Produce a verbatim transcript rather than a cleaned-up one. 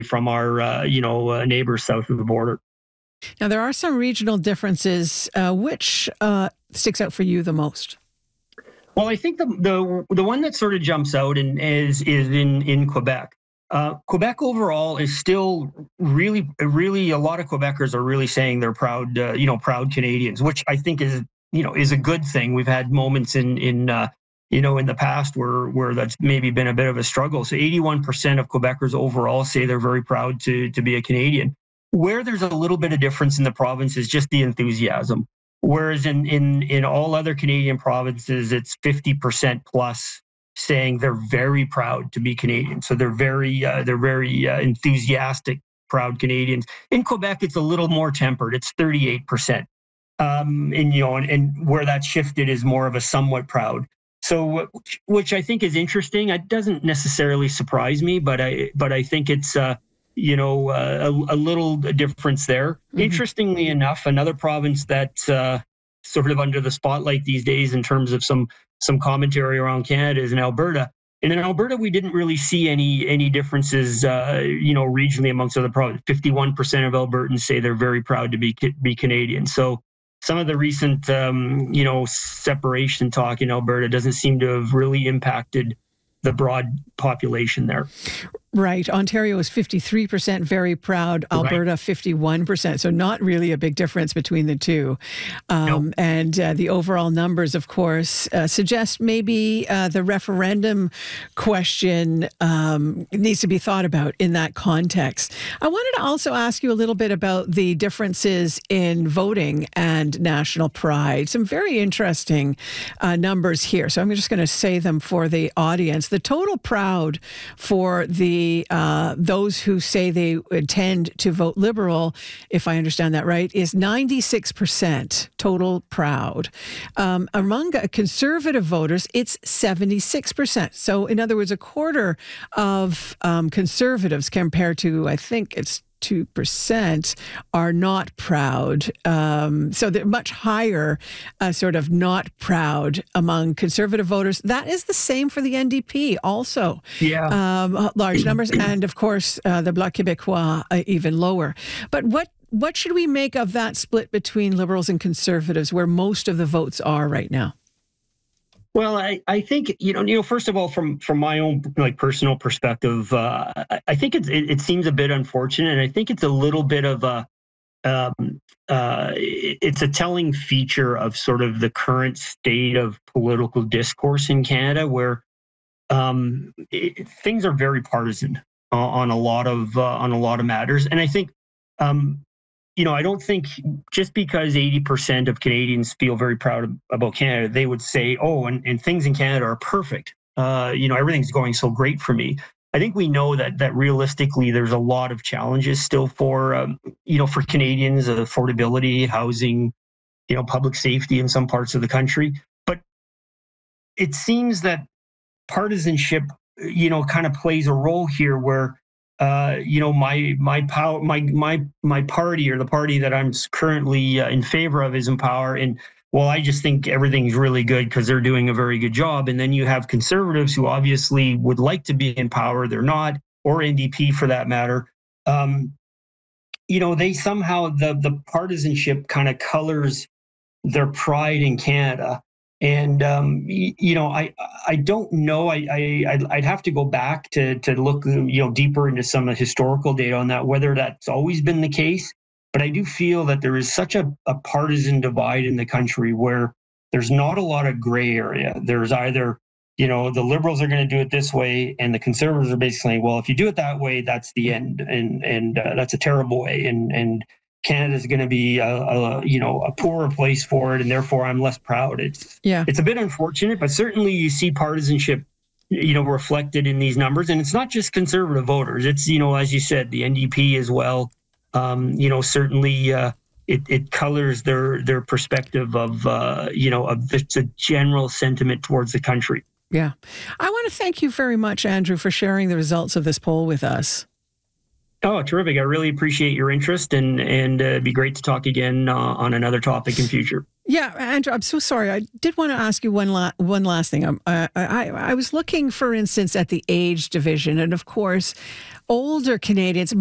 from our, uh, you know, uh, neighbors south of the border. Now, there are some regional differences. Uh, which uh, sticks out for you the most? Well, I think the the the one that sort of jumps out and is is in in Quebec. Uh, Quebec overall is still really, really a lot of Quebecers are really saying they're proud, uh, you know, proud Canadians, which I think is, you know, is a good thing. We've had moments in in uh, you know in the past where where that's maybe been a bit of a struggle. So eighty-one percent of Quebecers overall say they're very proud to to be a Canadian. Where there's a little bit of difference in the province is just the enthusiasm. Whereas in in in all other Canadian provinces, it's fifty percent plus saying they're very proud to be Canadian. So they're very uh, they're very uh, enthusiastic, proud Canadians. In Quebec, it's a little more tempered. It's thirty-eight percent. Um, and you know, and, and where that shifted is more of a somewhat proud. So, which I think is interesting. It doesn't necessarily surprise me, but I but I think it's uh, you know uh, a, a little difference there. Mm-hmm. Interestingly enough, another province that's uh, sort of under the spotlight these days in terms of some some commentary around Canada is in Alberta. And in Alberta, we didn't really see any any differences, uh, you know, regionally amongst other provinces. fifty-one percent of Albertans say they're very proud to be be Canadian. So some of the recent, um, you know, separation talk in Alberta doesn't seem to have really impacted the broad population there. Right. Ontario is fifty-three percent very proud. Alberta, right. fifty-one percent. So not really a big difference between the two. Um, nope. And uh, the overall numbers, of course, uh, suggest maybe uh, the referendum question um, needs to be thought about in that context. I wanted to also ask you a little bit about the differences in voting and national pride. Some very interesting uh, numbers here. So I'm just going to say them for the audience. The total proud for the Uh, those who say they intend to vote Liberal, if I understand that right, is ninety-six percent total proud. Um, among Conservative voters, it's seventy-six percent. So, in other words, a quarter of um, Conservatives compared to, I think it's two percent are not proud. Um, so they're much higher, uh, sort of not proud among Conservative voters. That is the same for the N D P also. Yeah. Um, large numbers. And of course, uh, the Bloc Québécois uh, even lower. But what, what should we make of that split between Liberals and Conservatives where most of the votes are right now? Well, I, I think, you know, you know, first of all, from from my own like personal perspective, uh, I, I think it's, it, it seems a bit unfortunate. And I think it's a little bit of a, um, uh, it's a telling feature of sort of the current state of political discourse in Canada, where um, it, things are very partisan uh, on a lot of uh, on a lot of matters. And I think, um, you know, I don't think just because eighty percent of Canadians feel very proud about Canada, they would say, oh, and, and things in Canada are perfect. Uh, you know, everything's going so great for me. I think we know that that realistically, there's a lot of challenges still for, um, you know, for Canadians, uh, affordability, housing, you know, public safety in some parts of the country. But it seems that partisanship, you know, kind of plays a role here where, Uh, you know, my my power, my my my party or the party that I'm currently uh, in favor of is in power, and well, I just think everything's really good because they're doing a very good job. And then you have Conservatives who obviously would like to be in power, they're not, or N D P for that matter. Um, you know, they somehow the the partisanship kind of colors their pride in Canada. And, um, you know, I I don't know. I, I, I'd have to go back to to look, you know, deeper into some of the historical data on that, whether that's always been the case. But I do feel that there is such a, a partisan divide in the country where there's not a lot of gray area. There's either, you know, the Liberals are going to do it this way and the Conservatives are basically, well, if you do it that way, that's the end. And and uh, that's a terrible way. And and Canada's going to be a, a you know a poorer place for it, and therefore I'm less proud. It's yeah, it's a bit unfortunate, but certainly you see partisanship, you know, reflected in these numbers, and it's not just Conservative voters. It's, you know, as you said, the N D P as well. Um, you know, certainly uh, it it colors their their perspective of uh, you know of it's a general sentiment towards the country. Yeah, I want to thank you very much, Andrew, for sharing the results of this poll with us. Oh, terrific. I really appreciate your interest, and, and uh, it'd be great to talk again uh, on another topic in future. Yeah, Andrew, I'm so sorry. I did want to ask you one, la- one last thing. Um, uh, I, I was looking, for instance, at the age division. And of course, older Canadians,